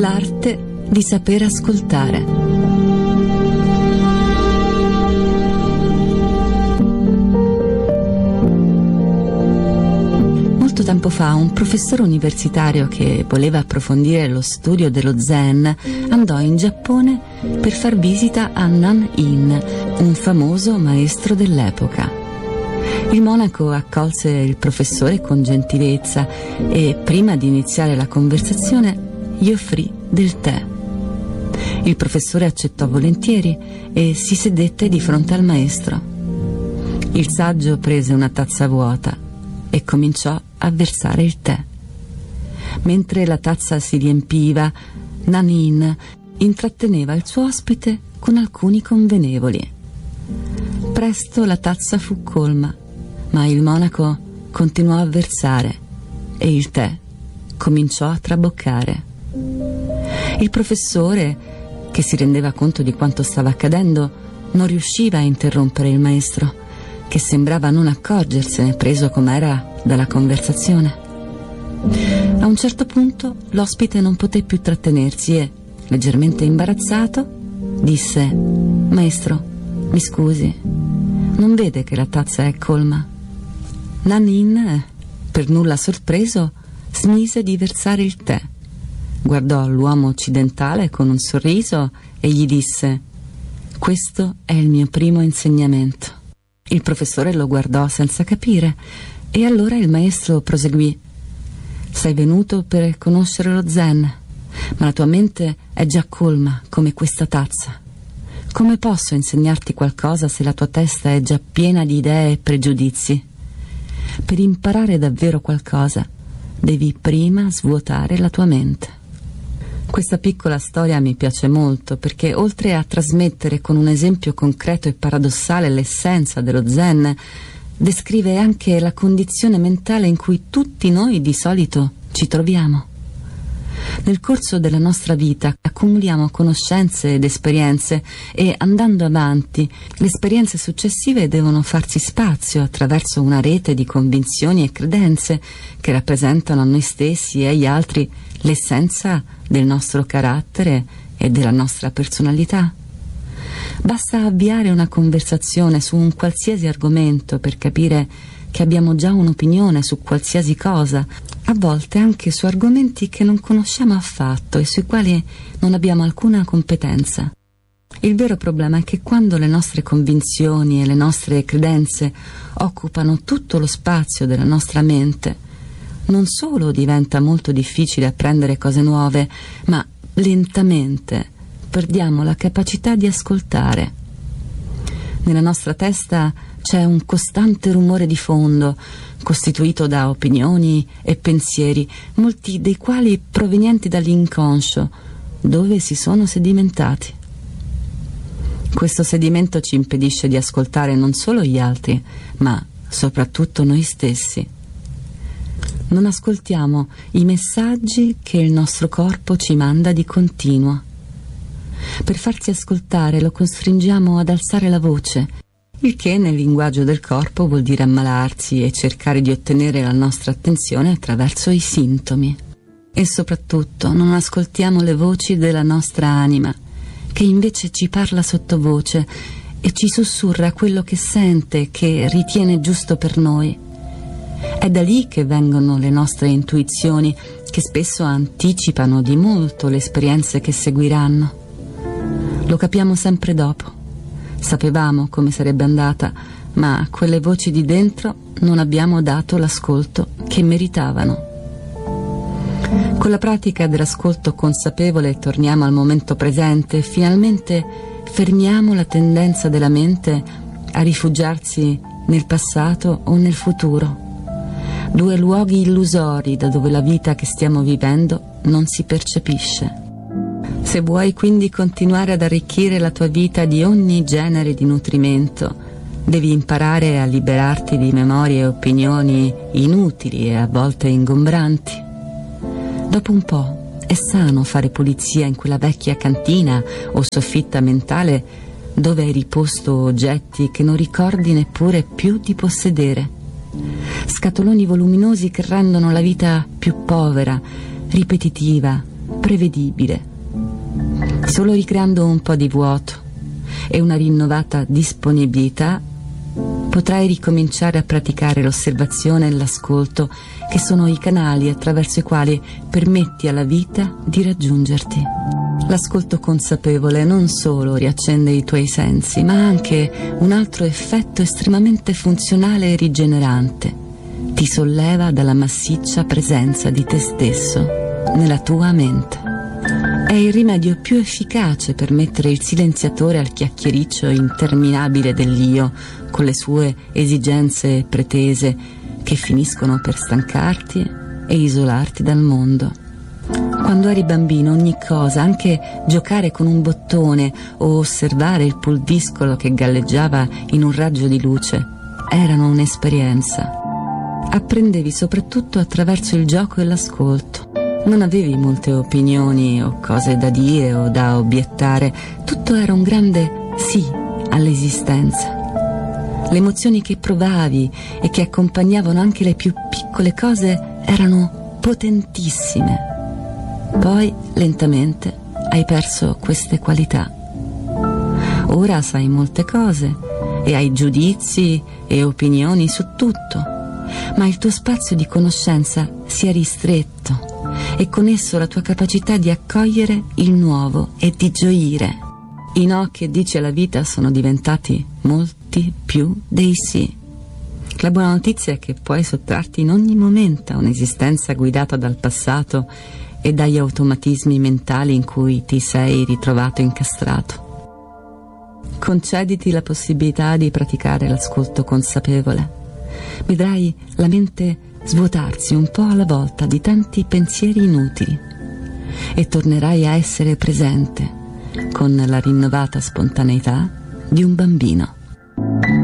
l'arte di saper ascoltare. Molto tempo fa un professore universitario che voleva approfondire lo studio dello Zen andò in Giappone per far visita a Nan-in, un famoso maestro dell'epoca. Il monaco accolse il professore con gentilezza e, prima di iniziare la conversazione, gli offrì del tè. Il professore accettò volentieri e si sedette di fronte al maestro. Il saggio prese una tazza vuota e cominciò a versare il tè. Mentre la tazza si riempiva, Nan-in intratteneva il suo ospite con alcuni convenevoli. Presto la tazza fu colma, ma il monaco continuò a versare e il tè cominciò a traboccare. Il professore, che si rendeva conto di quanto stava accadendo, non riusciva a interrompere il maestro, che sembrava non accorgersene, preso com'era dalla conversazione. A un certo punto l'ospite non poté più trattenersi e, leggermente imbarazzato, disse: «Maestro, mi scusi, non vede che la tazza è colma?» Nan-in, per nulla sorpreso, smise di versare il tè, guardò l'uomo occidentale con un sorriso e gli disse: «Questo è il mio primo insegnamento». Il professore lo guardò senza capire e allora il maestro proseguì: «Sei venuto per conoscere lo Zen, ma la tua mente è già colma come questa tazza. Come posso insegnarti qualcosa se la tua testa è già piena di idee e pregiudizi? Per imparare davvero qualcosa, devi prima svuotare la tua mente». Questa piccola storia mi piace molto perché, oltre a trasmettere con un esempio concreto e paradossale l'essenza dello Zen, descrive anche la condizione mentale in cui tutti noi di solito ci troviamo. Nel corso della nostra vita accumuliamo conoscenze ed esperienze e, andando avanti, le esperienze successive devono farsi spazio attraverso una rete di convinzioni e credenze che rappresentano a noi stessi e agli altri l'essenza del nostro carattere e della nostra personalità. Basta avviare una conversazione su un qualsiasi argomento per capire che abbiamo già un'opinione su qualsiasi cosa, a volte anche su argomenti che non conosciamo affatto e sui quali non abbiamo alcuna competenza. Il vero problema è che quando le nostre convinzioni e le nostre credenze occupano tutto lo spazio della nostra mente, non solo diventa molto difficile apprendere cose nuove, ma lentamente perdiamo la capacità di ascoltare. Nella nostra testa c'è un costante rumore di fondo, costituito da opinioni e pensieri, molti dei quali provenienti dall'inconscio, dove si sono sedimentati. Questo sedimento ci impedisce di ascoltare non solo gli altri, ma soprattutto noi stessi. Non ascoltiamo i messaggi che il nostro corpo ci manda di continuo. Per farsi ascoltare lo costringiamo ad alzare la voce, il che nel linguaggio del corpo vuol dire ammalarsi e cercare di ottenere la nostra attenzione attraverso i sintomi. E soprattutto non ascoltiamo le voci della nostra anima, che invece ci parla sottovoce e ci sussurra quello che sente, che ritiene giusto per noi. È da lì che vengono le nostre intuizioni, che spesso anticipano di molto le esperienze che seguiranno. Lo capiamo sempre dopo. Sapevamo come sarebbe andata, ma a quelle voci di dentro non abbiamo dato l'ascolto che meritavano. Con la pratica dell'ascolto consapevole torniamo al momento presente e finalmente fermiamo la tendenza della mente a rifugiarsi nel passato o nel futuro, due luoghi illusori da dove la vita che stiamo vivendo non si percepisce. Se vuoi quindi continuare ad arricchire la tua vita di ogni genere di nutrimento, devi imparare a liberarti di memorie e opinioni inutili e a volte ingombranti. Dopo un po' è sano fare pulizia in quella vecchia cantina o soffitta mentale dove hai riposto oggetti che non ricordi neppure più di possedere. Scatoloni voluminosi che rendono la vita più povera, ripetitiva, prevedibile. Solo ricreando un po' di vuoto e una rinnovata disponibilità potrai ricominciare a praticare l'osservazione e l'ascolto, che sono i canali attraverso i quali permetti alla vita di raggiungerti. L'ascolto consapevole non solo riaccende i tuoi sensi, ma ha anche un altro effetto estremamente funzionale e rigenerante. Ti solleva dalla massiccia presenza di te stesso nella tua mente. È il rimedio più efficace per mettere il silenziatore al chiacchiericcio interminabile dell'io, con le sue esigenze e pretese che finiscono per stancarti e isolarti dal mondo. Quando eri bambino ogni cosa, anche giocare con un bottone o osservare il pulviscolo che galleggiava in un raggio di luce, erano un'esperienza. Apprendevi soprattutto attraverso il gioco e l'ascolto. Non avevi molte opinioni o cose da dire o da obiettare, tutto era un grande sì all'esistenza. Le emozioni che provavi e che accompagnavano anche le più piccole cose erano potentissime. Poi, lentamente, hai perso queste qualità. Ora sai molte cose e hai giudizi e opinioni su tutto, ma il tuo spazio di conoscenza si è ristretto e con esso la tua capacità di accogliere il nuovo e di gioire. I no che dici alla vita sono diventati molti più dei sì. La buona notizia è che puoi sottrarti in ogni momento a un'esistenza guidata dal passato e dagli automatismi mentali in cui ti sei ritrovato incastrato. Concediti la possibilità di praticare l'ascolto consapevole. Vedrai la mente svuotarsi un po' alla volta di tanti pensieri inutili e tornerai a essere presente con la rinnovata spontaneità di un bambino.